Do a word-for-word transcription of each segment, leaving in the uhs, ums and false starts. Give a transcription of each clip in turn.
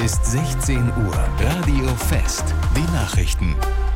Ist sechzehn Uhr. Radio Fest. Die Nachrichten.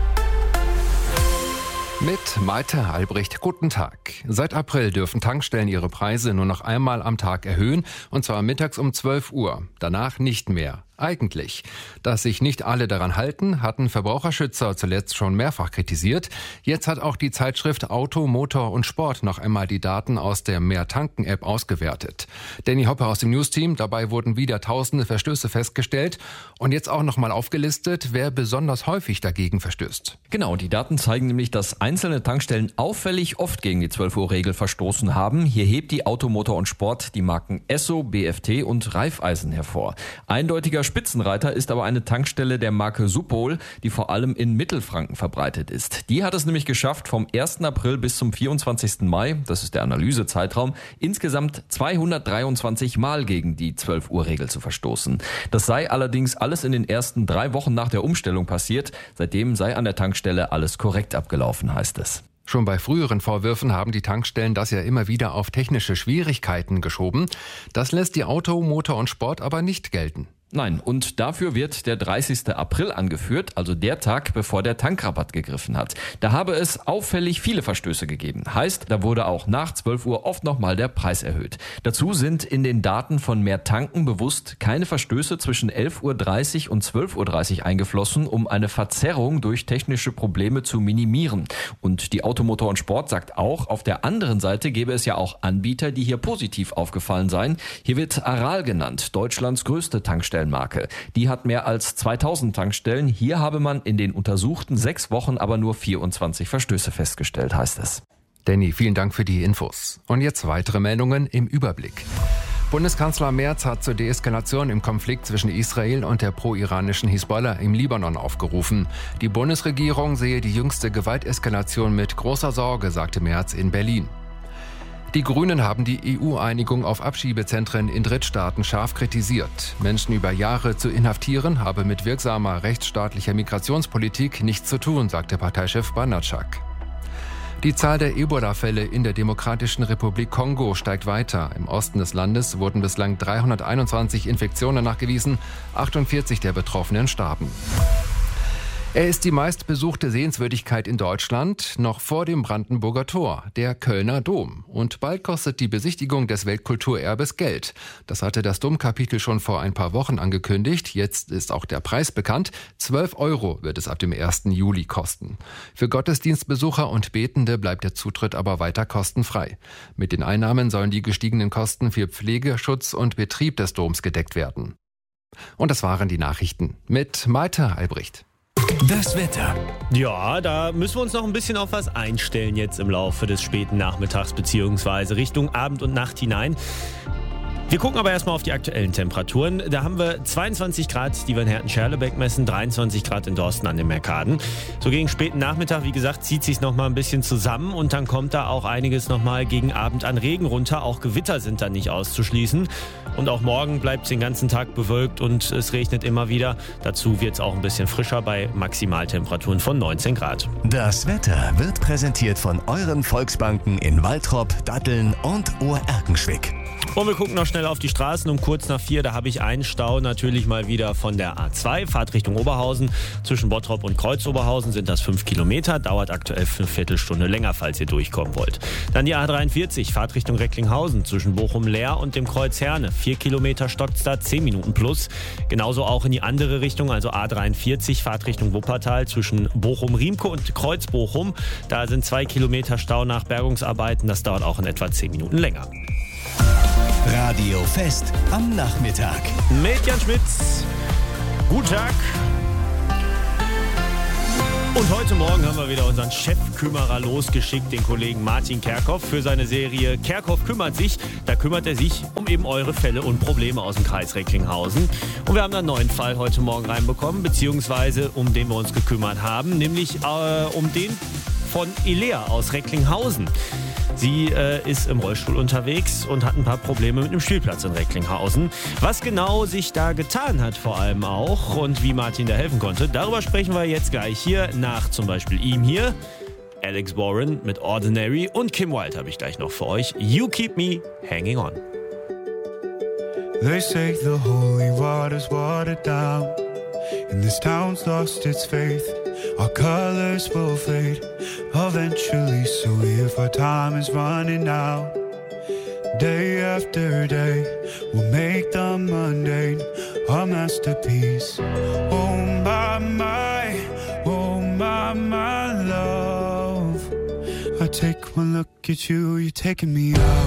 Mit Malte Albrecht. Guten Tag. Seit April dürfen Tankstellen ihre Preise nur noch einmal am Tag erhöhen, und zwar mittags um zwölf Uhr. Danach nicht mehr. Eigentlich. Dass sich nicht alle daran halten, hatten Verbraucherschützer zuletzt schon mehrfach kritisiert. Jetzt hat auch die Zeitschrift Auto, Motor und Sport noch einmal die Daten aus der Mehr-Tanken-App ausgewertet. Danny Hoppe aus dem Newsteam, dabei wurden wieder tausende Verstöße festgestellt und jetzt auch noch mal aufgelistet, wer besonders häufig dagegen verstößt. Genau, die Daten zeigen nämlich, dass einzelne Tankstellen auffällig oft gegen die zwölf Uhr Regel verstoßen haben. Hier hebt die Auto, Motor und Sport die Marken Esso, B F T und Raiffeisen hervor. Eindeutiger Spitzenreiter ist aber eine Tankstelle der Marke Supol, die vor allem in Mittelfranken verbreitet ist. Die hat es nämlich geschafft, vom ersten April bis zum vierundzwanzigsten Mai, das ist der Analysezeitraum, insgesamt zweihundertdreiundzwanzig Mal gegen die zwölf Uhr Regel zu verstoßen. Das sei allerdings alles in den ersten drei Wochen nach der Umstellung passiert. Seitdem sei an der Tankstelle alles korrekt abgelaufen, heißt es. Schon bei früheren Vorwürfen haben die Tankstellen das ja immer wieder auf technische Schwierigkeiten geschoben. Das lässt die Auto, Motor und Sport aber nicht gelten. Nein, und dafür wird der dreißigsten April angeführt, also der Tag, bevor der Tankrabatt gegriffen hat. Da habe es auffällig viele Verstöße gegeben. Heißt, da wurde auch nach zwölf Uhr oft nochmal der Preis erhöht. Dazu sind in den Daten von Mehr Tanken bewusst keine Verstöße zwischen elf Uhr dreißig und zwölf Uhr dreißig eingeflossen, um eine Verzerrung durch technische Probleme zu minimieren. Und die Auto, Motor und Sport sagt auch, auf der anderen Seite gäbe es ja auch Anbieter, die hier positiv aufgefallen seien. Hier wird Aral genannt, Deutschlands größte Tankstelle. Marke. Die hat mehr als zweitausend Tankstellen. Hier habe man in den untersuchten sechs Wochen aber nur vierundzwanzig Verstöße festgestellt, heißt es. Danny, vielen Dank für die Infos. Und jetzt weitere Meldungen im Überblick. Bundeskanzler Merz hat zur Deeskalation im Konflikt zwischen Israel und der pro-iranischen Hisbollah im Libanon aufgerufen. Die Bundesregierung sehe die jüngste Gewalteskalation mit großer Sorge, sagte Merz in Berlin. Die Grünen haben die E U-Einigung auf Abschiebezentren in Drittstaaten scharf kritisiert. Menschen über Jahre zu inhaftieren, habe mit wirksamer rechtsstaatlicher Migrationspolitik nichts zu tun, sagte Parteichef Banatschak. Die Zahl der Ebola-Fälle in der Demokratischen Republik Kongo steigt weiter. Im Osten des Landes wurden bislang dreihunderteinundzwanzig Infektionen nachgewiesen, achtundvierzig der Betroffenen starben. Er ist die meistbesuchte Sehenswürdigkeit in Deutschland, noch vor dem Brandenburger Tor, der Kölner Dom. Und bald kostet die Besichtigung des Weltkulturerbes Geld. Das hatte das Domkapitel schon vor ein paar Wochen angekündigt. Jetzt ist auch der Preis bekannt. zwölf Euro wird es ab dem ersten Juli kosten. Für Gottesdienstbesucher und Betende bleibt der Zutritt aber weiter kostenfrei. Mit den Einnahmen sollen die gestiegenen Kosten für Pflege, Schutz und Betrieb des Doms gedeckt werden. Und das waren die Nachrichten mit Malte Albrecht. Das Wetter. Ja, da müssen wir uns noch ein bisschen auf was einstellen jetzt im Laufe des späten Nachmittags bzw. Richtung Abend und Nacht hinein. Wir gucken aber erstmal auf die aktuellen Temperaturen. Da haben wir zweiundzwanzig Grad, die wir in Herten-Scherlebeck messen, dreiundzwanzig Grad in Dorsten an den Mercaden. So gegen späten Nachmittag, wie gesagt, zieht sich noch mal ein bisschen zusammen und dann kommt da auch einiges noch mal gegen Abend an Regen runter. Auch Gewitter sind dann nicht auszuschließen. Und auch morgen bleibt es den ganzen Tag bewölkt und es regnet immer wieder. Dazu wird es auch ein bisschen frischer bei Maximaltemperaturen von neunzehn Grad. Das Wetter wird präsentiert von euren Volksbanken in Waltrop, Datteln und Ohr-Erkenschwick. Und wir gucken noch schnell auf die Straßen. Um kurz nach vier, da habe ich einen Stau natürlich mal wieder von der A zwei, Fahrt Richtung Oberhausen. Zwischen Bottrop und Kreuz-Oberhausen sind das fünf Kilometer, dauert aktuell eine Viertelstunde länger, falls ihr durchkommen wollt. Dann die A dreiundvierzig, Fahrt Richtung Recklinghausen, zwischen Bochum-Leer und dem Kreuz Herne. vier Kilometer stockt's da, zehn Minuten plus. Genauso auch in die andere Richtung, also A dreiundvierzig, Fahrt Richtung Wuppertal, zwischen Bochum-Riemke und Kreuz-Bochum. Da sind zwei Kilometer Stau nach Bergungsarbeiten, das dauert auch in etwa zehn Minuten länger. Radio Fest am Nachmittag. Mit Jan Schmitz. Guten Tag. Und heute Morgen haben wir wieder unseren Chefkümmerer losgeschickt, den Kollegen Martin Kerkhoff, für seine Serie Kerkhoff kümmert sich. Da kümmert er sich um eben eure Fälle und Probleme aus dem Kreis Recklinghausen. Und wir haben einen neuen Fall heute Morgen reinbekommen, beziehungsweise um den wir uns gekümmert haben, nämlich äh, um den von Elea aus Recklinghausen. Sie äh, ist im Rollstuhl unterwegs und hat ein paar Probleme mit dem Spielplatz in Recklinghausen. Was genau sich da getan hat vor allem auch und wie Martin da helfen konnte, darüber sprechen wir jetzt gleich hier nach zum Beispiel ihm hier. Alex Warren mit Ordinary und Kim Wilde habe ich gleich noch für euch. You Keep Me Hanging On. They say the holy water's watered down, and this town's lost its faith. Our colors will fade eventually, so if our time is running out, day after day, we'll make the mundane a masterpiece. Oh my, my, oh my, my love, I take one look at you, you're taking me out.